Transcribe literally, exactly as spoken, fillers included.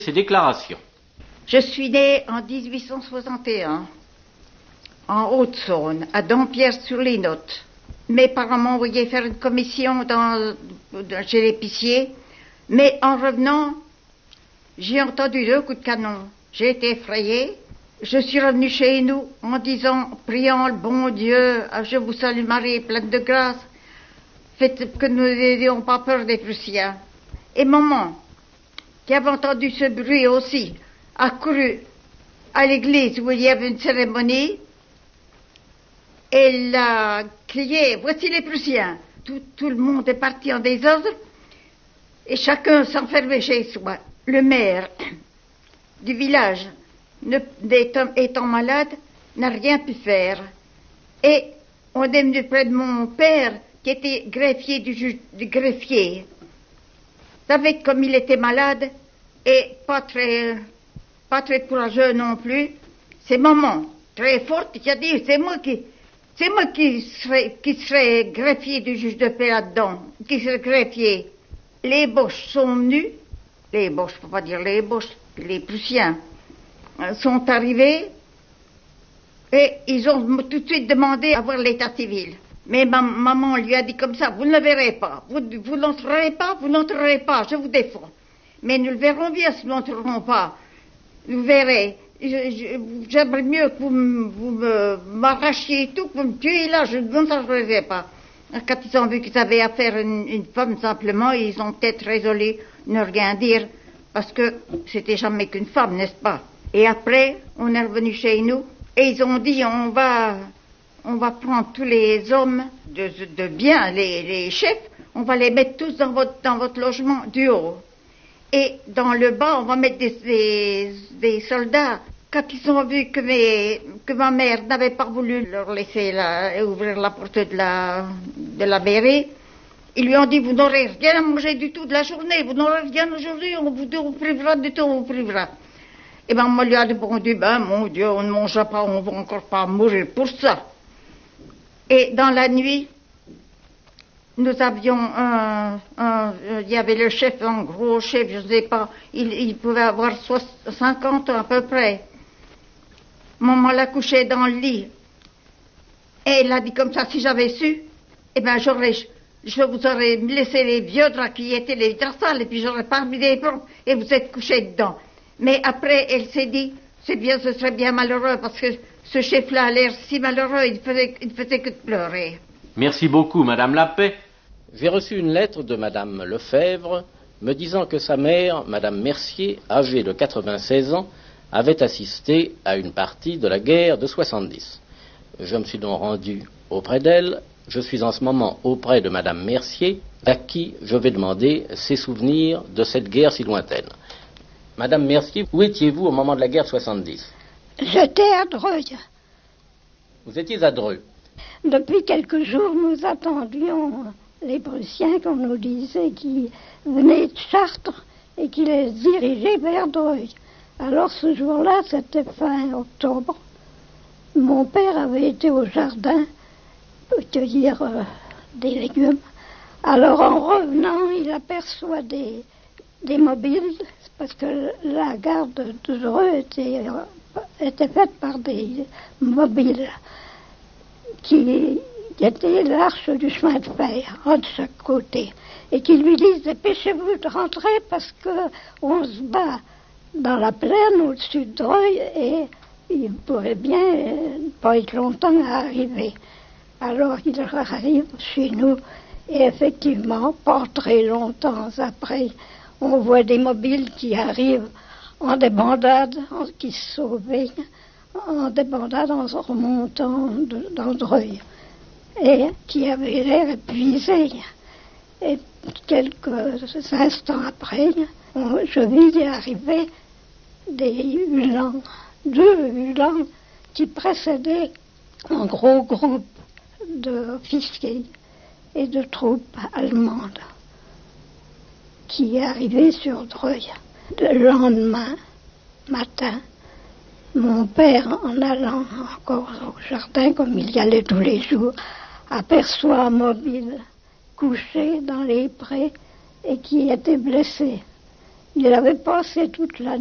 Ces déclarations. Je suis née en dix-huit cent soixante et un, en Haute-Saône, à Dampierre-sur-les-Notes. Mes parents m'ont envoyé faire une commission dans, dans, chez l'épicier, mais en revenant, j'ai entendu deux coups de canon. J'ai été effrayée. Je suis revenue chez nous en disant, priant le bon Dieu, je vous salue Marie, pleine de grâce, faites que nous n'ayons pas peur des Prussiens. Et maman, qui avait entendu ce bruit aussi, a couru à l'église où il y avait une cérémonie. Elle a crié, voici les Prussiens. Tout, tout le monde est parti en désordre et chacun s'enfermait chez soi. Le maire du village, ne, étant, étant malade, n'a rien pu faire. Et on est venu près de mon père, qui était greffier du, juge, du greffier. Vous savez, comme il était malade et pas très, pas très courageux non plus, c'est maman, très forte, qui a dit, c'est moi qui, c'est moi qui serais, qui serais greffier du juge de paix là-dedans, qui serais greffier. Les Boches sont venus, les Boches, faut pas dire les Boches, les Prussiens, sont arrivés et ils ont tout de suite demandé à voir l'état civil. Mais ma maman lui a dit comme ça, vous ne le verrez pas, vous, vous n'entrerez pas, vous n'entrerez pas, je vous défends. Mais nous le verrons bien si nous n'entrerons pas. Vous verrez, j'aimerais mieux que vous, vous m'arrachiez tout, que vous me tuiez là, je n'entrerai pas. Quand ils ont vu qu'ils avaient affaire à une, une femme simplement, ils ont peut-être résolu de ne rien dire, parce que c'était jamais qu'une femme, n'est-ce pas? Et après, on est revenu chez nous, et ils ont dit, on va... On va prendre tous les hommes de, de bien, les, les chefs, on va les mettre tous dans votre, dans votre logement du haut. Et dans le bas, on va mettre des, des, des soldats. Quand ils ont vu que, mes, que ma mère n'avait pas voulu leur laisser la, ouvrir la porte de la, de la mairie, ils lui ont dit, vous n'aurez rien à manger du tout de la journée, vous n'aurez rien aujourd'hui, on vous, on vous privera du tout, on vous privera. Et ben, moi, lui a répondu, ben, mon Dieu, on ne mangera pas, on va encore pas mourir pour ça. Et dans la nuit, nous avions un, un, il y avait le chef, un gros chef, je ne sais pas, il, il pouvait avoir cinquante ans à peu près. Maman l'a couché dans le lit. Et elle a dit comme ça, si j'avais su, eh ben j'aurais, je vous aurais laissé les vieux draps qui étaient les draps sales, et puis j'aurais pas mis les blancs, et vous êtes couché dedans. Mais après, elle s'est dit, c'est bien, ce serait bien malheureux, parce que ce chef-là a l'air si malheureux, il faisait, il faisait que de pleurer. Merci beaucoup, Madame Lappé. J'ai reçu une lettre de Madame Lefebvre me disant que sa mère, Madame Mercier, âgée de quatre-vingt-seize ans, avait assisté à une partie de la guerre de soixante-dix. Je me suis donc rendu auprès d'elle. Je suis en ce moment auprès de Madame Mercier, à qui je vais demander ses souvenirs de cette guerre si lointaine. Madame Mercier, où étiez-vous au moment de la guerre de soixante-dix? J'étais à Dreuil. Vous étiez à Dreux. Depuis quelques jours, nous attendions les Prussiens qu'on nous disait qui venaient de Chartres et qui les dirigeaient vers Dreuil. Alors ce jour-là, c'était fin octobre. Mon père avait été au jardin pour cueillir euh, des légumes. Alors en revenant, il aperçoit des, des mobiles, parce que la gare de Dreux était... Euh, était faite par des mobiles qui étaient l'arche du chemin de fer, un de chaque côté, et qui lui disent dépêchez-vous de rentrer parce qu'on se bat dans la plaine au-dessus de Dreuil et il pourrait bien ne pas être longtemps à arriver. Alors il arrive chez nous et effectivement, pas très longtemps après, on voit des mobiles qui arrivent en débandade, en, qui se sauvaient, en débandade en remontant de, dans Dreuil, et qui avaient l'air épuisés. Et quelques instants après, on, je vis arriver des Uhlans, deux Uhlans qui précédaient un gros groupe d'officiers et de troupes allemandes qui arrivaient sur Dreuil. Le lendemain matin, mon père, en allant encore au jardin, comme il y allait tous les jours, aperçoit un mobile couché dans les prés et qui était blessé. Il avait passé toute la